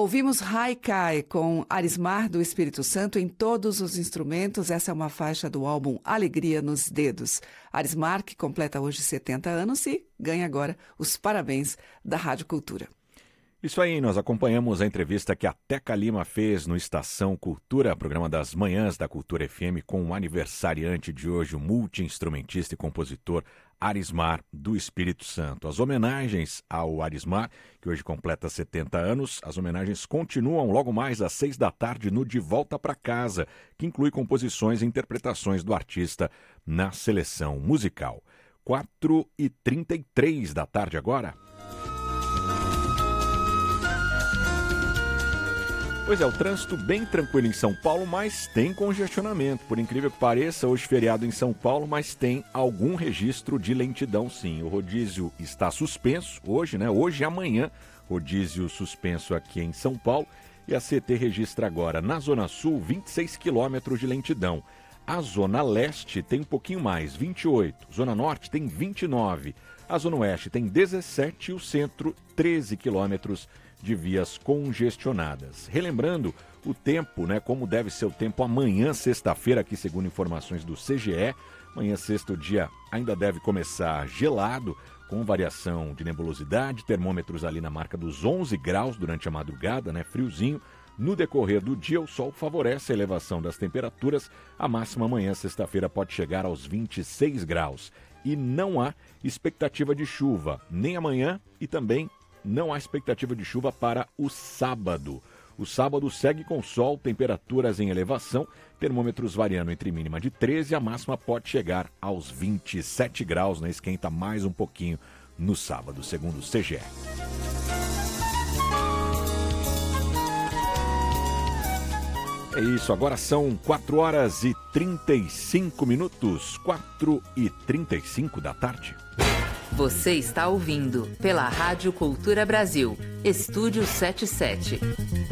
Ouvimos Haikai com Arismar do Espírito Santo em todos os instrumentos. Essa é uma faixa do álbum Alegria nos Dedos. Arismar, que completa hoje 70 anos e ganha agora os parabéns da Rádio Cultura. Isso aí, nós acompanhamos a entrevista que a Teca Lima fez no Estação Cultura, programa das manhãs da Cultura FM, com o aniversariante de hoje, o multi-instrumentista e compositor Arismar do Espírito Santo. As homenagens ao Arismar, que hoje completa 70 anos, as homenagens continuam logo mais às 6 da tarde no De Volta para Casa, que inclui composições e interpretações do artista na seleção musical. 4h33 da tarde agora. Pois é, o trânsito bem tranquilo em São Paulo, mas tem congestionamento. Por incrível que pareça, hoje feriado em São Paulo, mas tem algum registro de lentidão sim. O rodízio está suspenso hoje, né? Hoje e amanhã, rodízio suspenso aqui em São Paulo. E a CT registra agora, na Zona Sul, 26 quilômetros de lentidão. A Zona Leste tem um pouquinho mais, 28. Zona Norte tem 29. A Zona Oeste tem 17 e o Centro, 13 quilômetros de vias congestionadas. Relembrando o tempo, né, como deve ser o tempo amanhã, sexta-feira, aqui segundo informações do CGE. Amanhã, sexta, o dia ainda deve começar gelado, com variação de nebulosidade, termômetros ali na marca dos 11 graus durante a madrugada, né, friozinho. No decorrer do dia, o sol favorece a elevação das temperaturas. A máxima amanhã, sexta-feira, pode chegar aos 26 graus. E não há expectativa de chuva, nem amanhã e também não há expectativa de chuva para o sábado. O sábado segue com sol, temperaturas em elevação, termômetros variando entre mínima de 13 e a máxima pode chegar aos 27 graus, né? Esquenta mais um pouquinho no sábado, segundo o CGE. É isso, agora são 4h35, 4h35 da tarde. Você está ouvindo pela Rádio Cultura Brasil, Estúdio 77.